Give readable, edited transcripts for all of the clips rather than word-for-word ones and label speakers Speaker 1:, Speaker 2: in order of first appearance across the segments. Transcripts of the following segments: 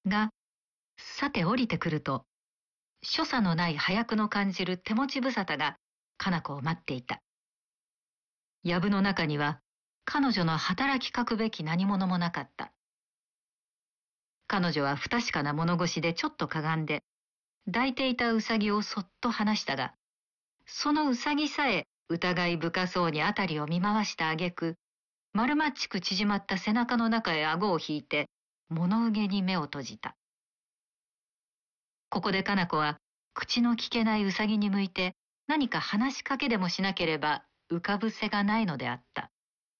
Speaker 1: が、さて降りてくると、所作のない早くの感じる手持ち無沙汰がかな子を待っていた。藪の中には彼女の働きかくべき何者もなかった。彼女は不確かな物腰でちょっとかがんで、抱いていたうさぎをそっと離したが、そのうさぎさえ疑い深そうにあたりを見回した挙句、丸まっちく縮まった背中の中へ顎を引いて、物憂げに目を閉じた。ここでかな子は、口の聞けないうさぎに向いて、何か話しかけでもしなければ浮かぶ瀬がないのであった。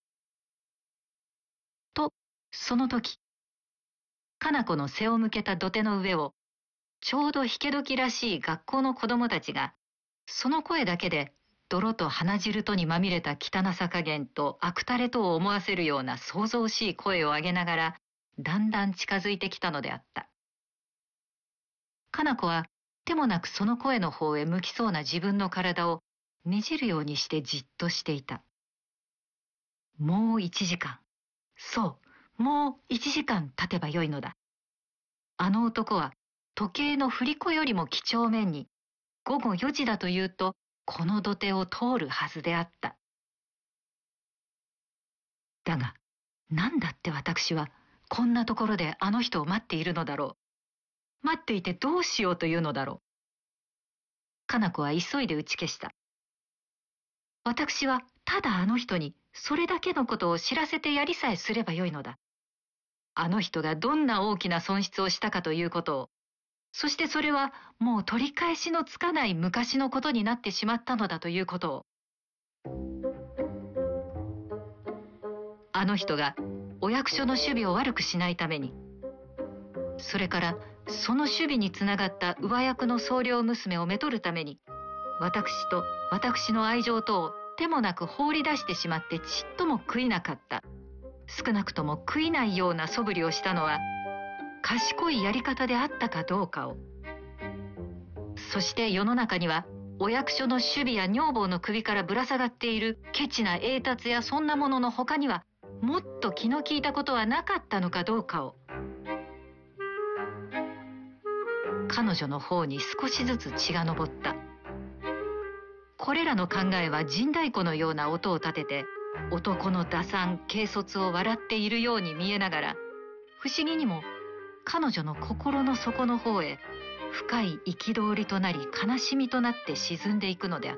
Speaker 1: と、その時、かな子の背を向けた土手の上を、ちょうど引け時らしい学校の子供たちが、その声だけで、泥と鼻汁とにまみれた汚さ加減と悪たれとを思わせるような騒々しい声を上げながら、だんだん近づいてきたのであった。かな子は手もなくその声の方へ向きそうな自分の体をねじるようにしてじっとしていた。もう1時間。そう、もう1時間経てばよいのだ。あの男は時計の振り子よりも几帳面に、午後4時だというと、この土手を通るはずであった。だが、なんだって私は、こんなところであの人を待っているのだろう。待っていてどうしようというのだろう。かな子は急いで打ち消した。私はただあの人にそれだけのことを知らせてやりさえすればよいのだ。あの人がどんな大きな損失をしたかということを、そしてそれはもう取り返しのつかない昔のことになってしまったのだということを。あの人がお役所の守備を悪くしないために、それからその守備につながった上役の総領娘をめとるために、私と私の愛情とを手もなく放り出してしまってちっとも悔いなかった。少なくとも悔いないような素振りをしたのは、賢いやり方であったかどうかを。そして世の中には、お役所の守備や女房の首からぶら下がっているケチな栄達やそんなものの他には、もっと気の利いたことはなかったのかどうかを。彼女の方に少しずつ血が上った。これらの考えは陣太鼓のような音を立てて、男の打算軽率を笑っているように見えながら、不思議にも彼女の心の底の方へ深い憤りとなり悲しみとなって沈んでいくのであった。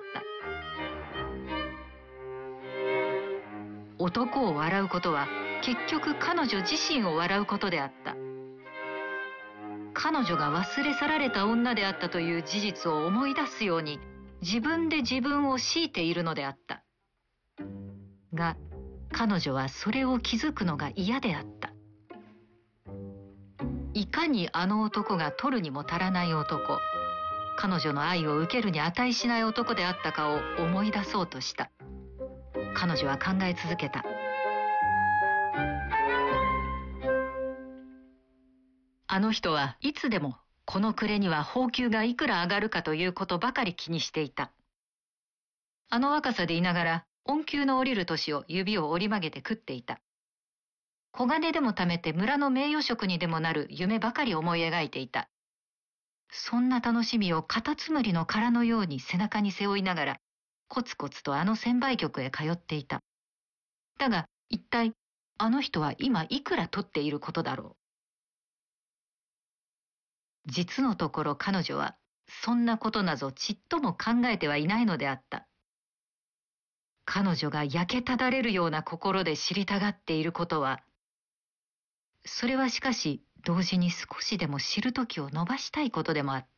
Speaker 1: 男を笑うことは結局彼女自身を笑うことであった。彼女が忘れ去られた女であったという事実を思い出すように、自分で自分を強いているのであった。が、彼女はそれを気づくのが嫌であった。いかにあの男が取るにも足らない男、彼女の愛を受けるに値しない男であったかを思い出そうとした。彼女は考え続けた。あの人はいつでもこの暮れには俸給がいくら上がるかということばかり気にしていた。あの若さでいながら恩給の降りる年を指を折り曲げて食っていた。小金でも貯めて村の名誉職にでもなる夢ばかり思い描いていた。そんな楽しみをカタツムリの殻のように背中に背負いながら、コツコツとあの専売局へ通っていた。だが一体あの人は今いくら取っていることだろう。実のところ彼女はそんなことなぞちっとも考えてはいないのであった。彼女が焼けただれるような心で知りたがっていることは、それはしかし同時に少しでも知る時を延ばしたいことでもあった。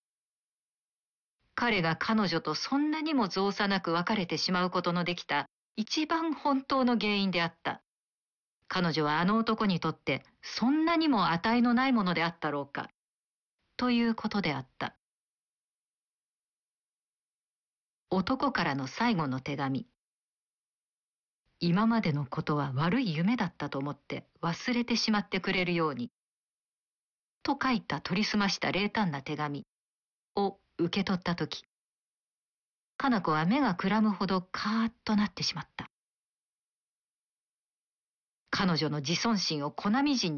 Speaker 1: 彼が彼女とそんなにも造作なく別れてしまうことのできた一番本当の原因であった。彼女はあの男にとってそんなにも値のないものであったろうか、ということであった。男からの最後の手紙。今までのことは悪い夢だったと思って忘れてしまってくれるように、と書いた取りすました冷淡な手紙を受け取ったとき、かな子は目がくらむほどカーッとなってしまった。彼女の自尊心を粉みじんに